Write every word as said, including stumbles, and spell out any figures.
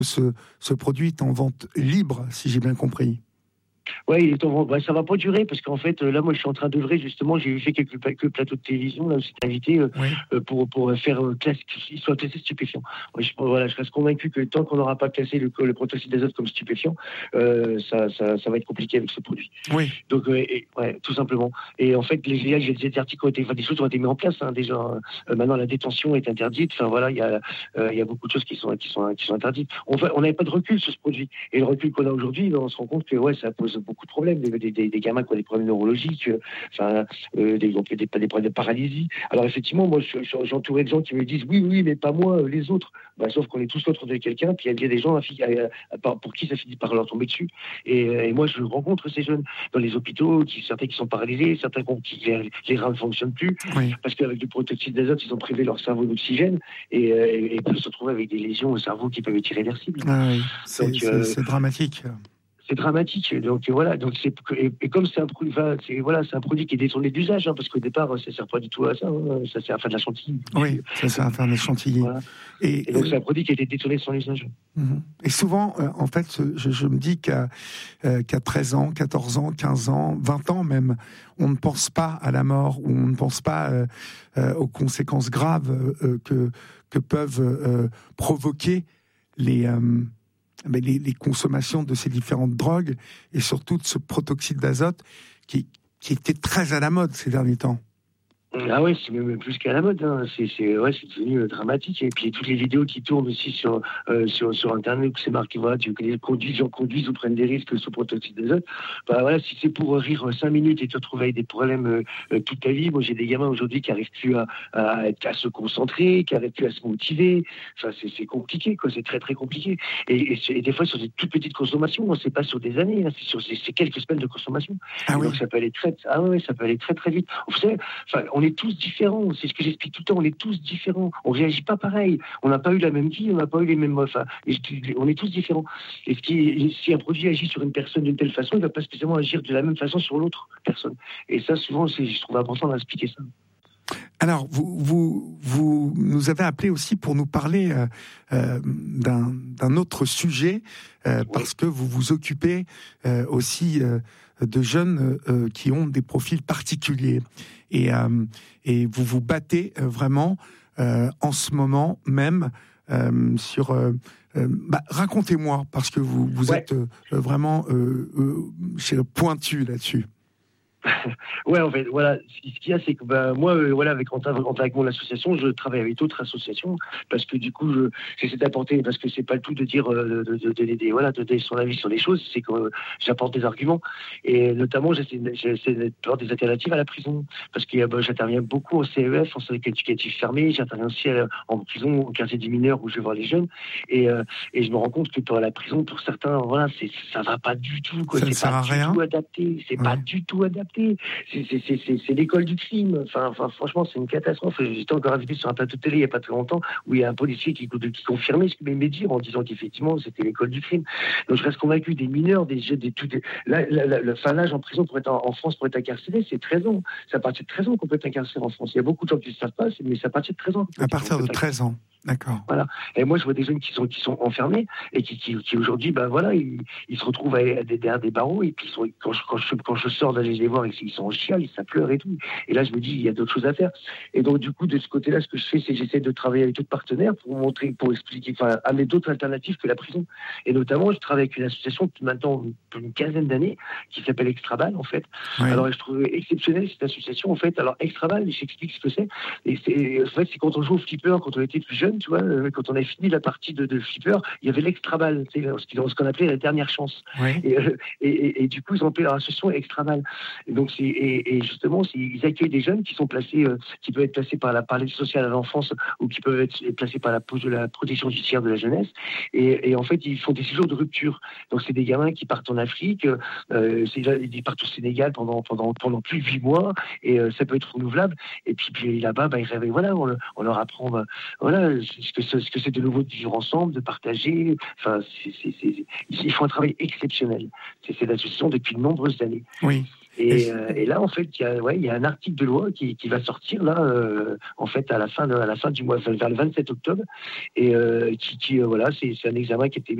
Ce, ce produit est en vente libre, si j'ai bien compris. Ouais, il est en vente. Ouais, ça va pas durer parce qu'en fait, là, moi, je suis en train d'œuvrer justement. J'ai fait quelques, quelques plateaux de télévision là où j'étais invité euh, Oui. euh, pour pour faire euh, classe, qu'ils soient classés stupéfiants. Ouais, je, voilà, je reste convaincu que tant qu'on n'aura pas classé le, le protoxyde d'azote comme stupéfiant, euh, ça, ça, ça va être compliqué avec ce produit. Oui. Donc, euh, et, ouais, tout simplement. Et en fait, les j'ai des articles ont été, enfin, des choses ont été mises en place hein, déjà. Euh, maintenant, la détention est interdite. Enfin voilà, il y a euh, il y a beaucoup de choses qui sont qui sont qui sont interdites. On on n'avait pas de recul sur ce produit. Et le recul qu'on a aujourd'hui, ben, on se rend compte que ouais, ça pose beaucoup de problèmes. Des, des, des gamins qui ont des problèmes neurologiques, euh, enfin, euh, des, des, des, des problèmes de paralysie. Alors effectivement, moi, j'entourais de gens qui me disent oui, oui, mais pas moi, les autres. Ben, sauf qu'on est tous l'autre de quelqu'un, puis il y a des gens à, à, à, pour qui ça finit par leur tomber dessus. Et, et moi, je rencontre ces jeunes dans les hôpitaux, qui, certains qui sont paralysés, certains qui les, les reins ne fonctionnent plus, oui. parce qu'avec du protoxyde d'azote, ils ont privé leur cerveau d'oxygène et, et, et peuvent se retrouver avec des lésions au cerveau qui peuvent être irréversibles. Ah oui, c'est, Donc, c'est, euh, c'est dramatique. C'est dramatique. Donc voilà. Donc c'est et, et comme c'est un produit, enfin, c'est voilà, c'est un produit qui est détourné d'usage, hein, parce qu'au départ, ça sert pas du tout à ça. Hein, ça sert à faire de la chantilly. Oui, ça sert à faire de la chantilly. Voilà. Et, et donc euh, c'est un produit qui a été détourné de son usage. Et souvent, euh, en fait, je, je me dis qu'à, euh, qu'à treize ans, quatorze ans, quinze ans, vingt ans même, on ne pense pas à la mort, ou on ne pense pas euh, euh, aux conséquences graves euh, que que peuvent euh, provoquer les euh, Les, les consommations de ces différentes drogues et surtout de ce protoxyde d'azote qui, qui était très à la mode ces derniers temps. Ah ouais, c'est même plus qu'à la mode. Hein. C'est, c'est, ouais, c'est devenu euh, dramatique. Et puis toutes les vidéos qui tournent aussi sur euh, sur, sur Internet, où c'est marqué voilà, tu les conduis, gens conduisent ou prennent des risques sous protoxyde d'azote. Bah voilà, si c'est pour rire cinq minutes et te retrouver avec des problèmes euh, toute ta vie. Moi, j'ai des gamins aujourd'hui qui arrivent plus à, à, à se concentrer, qui arrivent plus à se motiver. Enfin, c'est, c'est compliqué, quoi. C'est très très compliqué. Et, et, et des fois sur des toutes petites consommations, on sait pas sur des années. Hein. C'est sur c'est, c'est quelques semaines de consommation. Ah oui. Donc ça peut aller très, ah ouais, ça peut aller très très vite. Vous savez, enfin, on est tous différents, c'est ce que j'explique tout le temps, on est tous différents, on réagit pas pareil, on n'a pas eu la même vie, on n'a pas eu les mêmes, enfin, on est tous différents. Et ce qui, si un produit agit sur une personne d'une telle façon, il va pas spécialement agir de la même façon sur l'autre personne. Et ça, souvent, c'est, je trouve important d'expliquer ça. Alors, vous, vous, vous nous avez appelé aussi pour nous parler euh, euh, d'un, d'un autre sujet, euh, oui. parce que vous vous occupez euh, aussi euh, de jeunes euh, qui ont des profils particuliers. Et, euh, et vous vous battez euh, vraiment euh, en ce moment même euh, sur... Euh, euh, bah, racontez-moi, parce que vous, vous ouais. êtes euh, vraiment euh, euh, pointu là-dessus. Ouais, en fait, voilà, ce qu'il y a, c'est que bah, moi, euh, voilà, avec Quentin, avec mon association, je travaille avec d'autres associations parce que du coup, je, j'essaie d'apporter, parce que c'est pas le tout de dire, euh, de, de, de, de, de, voilà, de donner son avis sur les choses, c'est que euh, j'apporte des arguments et notamment, j'essaie, j'essaie d'apporter des alternatives à la prison parce que bah, j'interviens beaucoup au C E F, en centre éducatif fermé, j'interviens aussi à, en prison, au quartier des mineurs où je vais voir les jeunes et, euh, et je me rends compte que pour la prison, pour certains, voilà, c'est, ça va pas du tout, quoi. Ça c'est ne pas sert à du rien. tout adapté, c'est ouais. pas du tout adapté. C'est, c'est, c'est, c'est, c'est l'école du crime. Enfin, enfin, franchement, c'est une catastrophe. J'étais encore invité sur un plateau de télé il n'y a pas très longtemps où il y a un policier qui, qui confirmait ce que m'aimait dire en disant qu'effectivement, c'était l'école du crime. Donc, je reste convaincu des mineurs, des jeunes, des tout. Des... Là, là, là, le fin l'âge en prison pour être en, en France pour être incarcéré, c'est treize ans. C'est à partir de treize ans qu'on peut être incarcéré en France. Il y a beaucoup de gens qui ne le savent pas, mais c'est à partir de treize ans. À partir de treize ans. D'accord. Voilà. Et moi, je vois des jeunes qui sont qui sont enfermés et qui qui, qui aujourd'hui, ben voilà, ils, ils se retrouvent derrière des barreaux et puis ils sont, quand je quand je quand je sors d'aller les voir, ils sont en chial, ça pleure et tout. Et là, je me dis, il y a d'autres choses à faire. Et donc, du coup, de ce côté-là, ce que je fais, c'est que j'essaie de travailler avec d'autres partenaires pour montrer, pour expliquer, enfin, amener d'autres alternatives que la prison. Et notamment, je travaille avec une association depuis maintenant une quinzaine d'années qui s'appelle Extrabal, en fait. Oui. Alors, je trouve exceptionnelle cette association, en fait. Alors, Extrabal, j'explique ce que c'est. Et c'est, en fait, c'est quand on joue au flipper, quand on était plus jeune, tu vois, quand on a fini la partie de, de flipper, il y avait l'extrabal, tu sais, ce qu'on appelait la dernière chance. Oui. Et, et, et, et du coup, ils ont appelé leur association Extrabal. Et donc, c'est, et, et justement, c'est, ils accueillent des jeunes qui sont placés, euh, qui peuvent être placés par la par l'aide sociale à l'enfance ou qui peuvent être placés par la, de la protection judiciaire de la jeunesse. Et, et en fait, ils font des séjours de rupture. Donc, c'est des gamins qui partent en Afrique, euh, c'est, ils partent au Sénégal pendant pendant pendant plus de huit mois, et euh, ça peut être renouvelable. Et puis, puis là-bas, bah, ils rêvent, voilà, on, on leur apprend, bah, voilà. Ce que, ce que c'est de nouveau de vivre ensemble, de partager. Enfin, c'est, c'est, c'est, ils font un travail exceptionnel. C'est, c'est l'association depuis de nombreuses années. Oui. Et, euh, et là, en fait, il y a, ouais, il y a un article de loi qui, qui va sortir là, euh, en fait, à la fin, de, à la fin du mois, vers le vingt-sept octobre, et euh, qui, qui euh, voilà, c'est, c'est un examen qui était mis